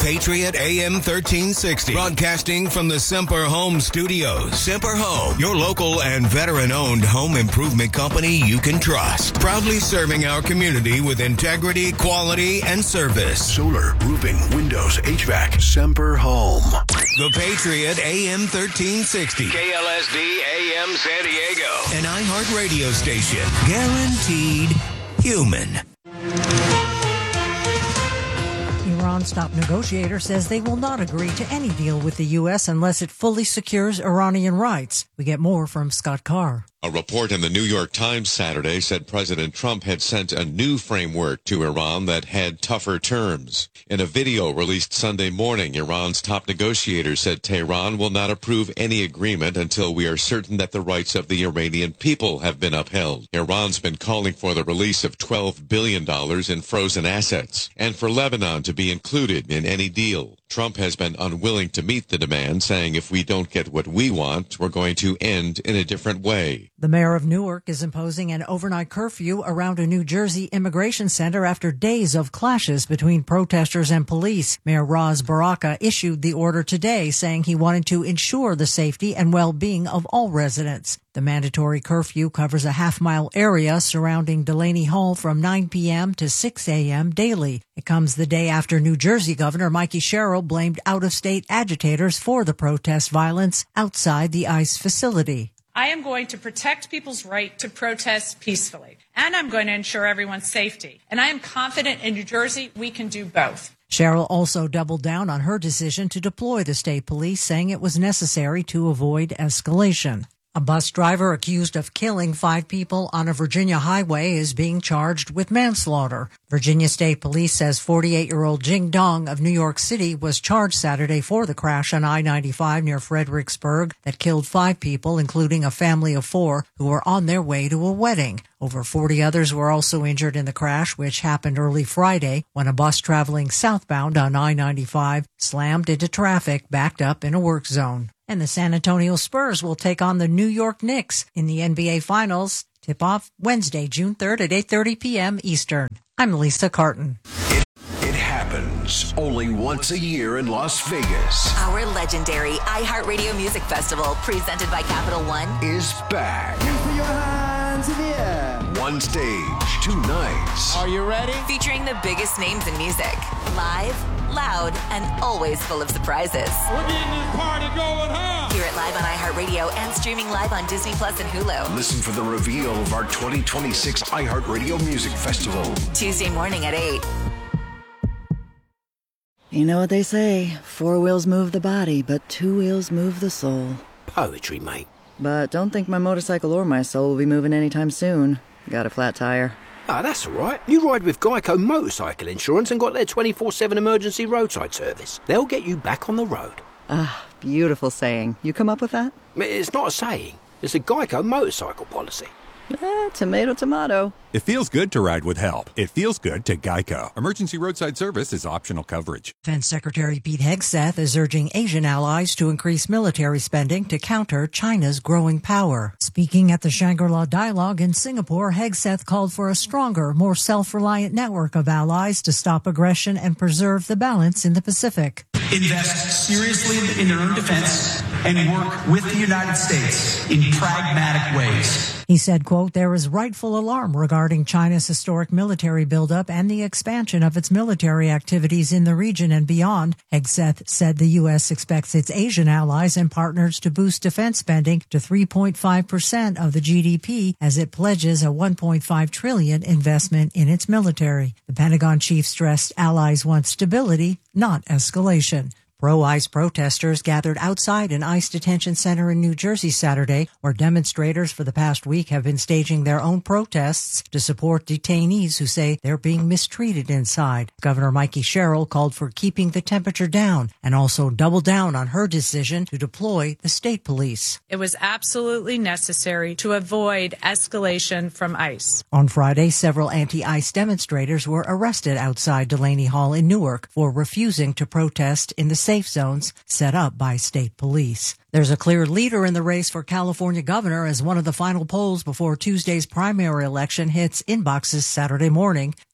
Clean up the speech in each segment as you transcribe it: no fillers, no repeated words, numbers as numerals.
Patriot AM 1360. Broadcasting from the Semper Home Studios. Semper Home, your local and veteran-owned home improvement company you can trust. Proudly serving our community with integrity, quality, and service. Solar, roofing, windows, HVAC. Semper Home. The Patriot AM 1360. KLSD AM San Diego. An iHeart radio station. Guaranteed human. Iran's top negotiator says they will not agree to any deal with the U.S. unless it fully secures Iranian rights. We get more from Scott Carr. A report in the New York Times Saturday said President Trump had sent a new framework to Iran that had tougher terms. In a video released Sunday morning, Iran's top negotiator said Tehran will not approve any agreement until we are certain that the rights of the Iranian people have been upheld. Iran's been calling for the release of $12 billion in frozen assets and for Lebanon to be included in any deal. Trump has been unwilling to meet the demand, saying if we don't get what we want, we're going to end in a different way. The mayor of Newark is imposing an overnight curfew around a New Jersey immigration center after days of clashes between protesters and police. Mayor Raz Baraka issued the order today, saying he wanted to ensure the safety and well-being of all residents. The mandatory curfew covers a half-mile area surrounding Delaney Hall from 9 p.m. to 6 a.m. daily. It comes the day after New Jersey Governor Mikey Sherrill blamed out-of-state agitators for the protest violence outside the ICE facility. I am going to protect people's right to protest peacefully, and I'm going to ensure everyone's safety. And I am confident in New Jersey we can do both. Sherrill also doubled down on her decision to deploy the state police, saying it was necessary to avoid escalation. A bus driver accused of killing 5 people on a Virginia highway is being charged with manslaughter. Virginia State Police says 48-year-old Jing Dong of New York City was charged Saturday for the crash on I-95 near Fredericksburg that killed 5 people, including a family of 4 who were on their way to a wedding. Over 40 others were also injured in the crash, which happened early Friday when a bus traveling southbound on I-95 slammed into traffic backed up in a work zone. And the San Antonio Spurs will take on the New York Knicks in the NBA Finals. Tip-off Wednesday, June 3rd at 8:30 p.m. Eastern. I'm Lisa Carton. It happens only once a year in Las Vegas. Our legendary iHeartRadio Music Festival, presented by Capital One, Is back. Put your hands in the air. One stage, 2 nights. Are you ready? featuring the biggest names in music. Live, loud, and always full of surprises. We're getting this party going, huh? Hear it live on iHeartRadio and streaming live on Disney Plus and Hulu. Listen for the reveal of our 2026 iHeartRadio Music Festival. Tuesday morning at 8. You know what they say, 4 wheels move the body, but 2 wheels move the soul. Poetry, mate. But don't think my motorcycle or my soul will be moving anytime soon. Got a flat tire. Ah, that's all right. You ride with Geico Motorcycle Insurance and got their 24/7 emergency roadside service. They'll get you back on the road. Ah, beautiful saying. You come up with that? It's not a saying. It's a Geico motorcycle policy. Tomato, tomato. It feels good to ride with help. It feels good to Geico. Emergency roadside service is optional coverage. Defense Secretary Pete Hegseth is urging Asian allies to increase military spending to counter China's growing power. Speaking at the Shangri-La Dialogue in Singapore, Hegseth called for a stronger, more self-reliant network of allies to stop aggression and preserve the balance in the Pacific. Invest seriously in their own defense and work with the United States in pragmatic ways. He said, quote, there is rightful alarm regarding China's historic military buildup and the expansion of its military activities in the region and beyond. Hegseth said the U.S. expects its Asian allies and partners to boost defense spending to 3.5% of the GDP as it pledges a $1.5 trillion investment in its military. The Pentagon chief stressed allies want stability, not escalation. Pro-ICE protesters gathered outside an ICE detention center in New Jersey Saturday, where demonstrators for the past week have been staging their own protests to support detainees who say they're being mistreated inside. Governor Mikey Sherrill called for keeping the temperature down and also doubled down on her decision to deploy the state police. It was absolutely necessary to avoid escalation from ICE. On Friday, several anti-ICE demonstrators were arrested outside Delaney Hall in Newark for refusing to protest in the safe zones set up by state police. There's a clear leader in the race for California governor as one of the final polls before Tuesday's primary election hits inboxes Saturday morning.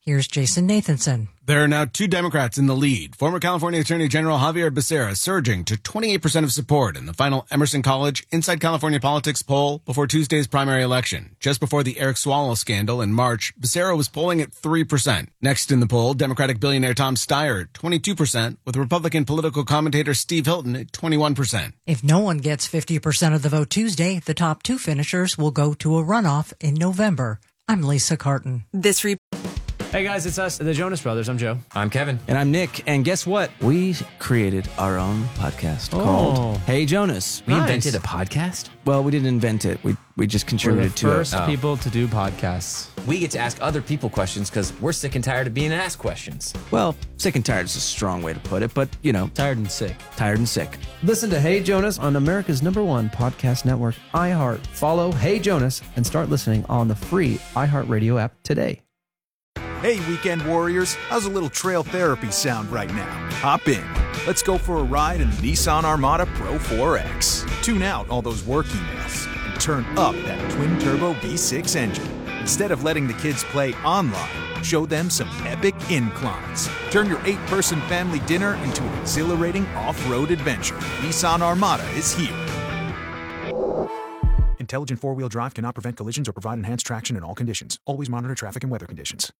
Here's Jason Nathanson. There are now 2 Democrats in the lead. Former California Attorney General Javier Becerra surging to 28% of support in the final Emerson College Inside California Politics poll before Tuesday's primary election. Just before the Eric Swalwell scandal in March, Becerra was polling at 3%. Next in the poll, Democratic billionaire Tom Steyer at 22%, with Republican political commentator Steve Hilton at 21%. If no one gets 50% of the vote Tuesday, the top 2 finishers will go to a runoff in November. I'm Lisa Carton. Hey guys, it's us, the Jonas Brothers. I'm Joe. I'm Kevin. And I'm Nick. And guess what? We created our own podcast called Hey Jonas. We invented a podcast? Well, we didn't invent it. We just contributed to it. We're the first people to do podcasts. We get to ask other people questions because we're sick and tired of being asked questions. Well, sick and tired is a strong way to put it, but, you know. Tired and sick. Tired and sick. Listen to Hey Jonas on America's #1 podcast network, iHeart. Follow Hey Jonas and start listening on the free iHeartRadio app today. Hey, weekend warriors, how's a little trail therapy sound right now? Hop in. Let's go for a ride in the Nissan Armada Pro 4X. Tune out all those work emails and turn up that twin-turbo V6 engine. Instead of letting the kids play online, show them some epic inclines. Turn your 8-person family dinner into an exhilarating off-road adventure. Nissan Armada is here. Intelligent four-wheel drive cannot prevent collisions or provide enhanced traction in all conditions. Always monitor traffic and weather conditions.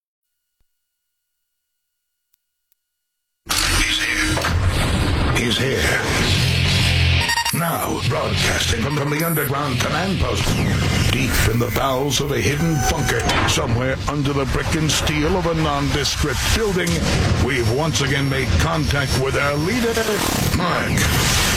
He's here. Now, broadcasting from the underground command post, deep in the bowels of a hidden bunker, somewhere under the brick and steel of a nondescript building, we've once again made contact with our leader, Mark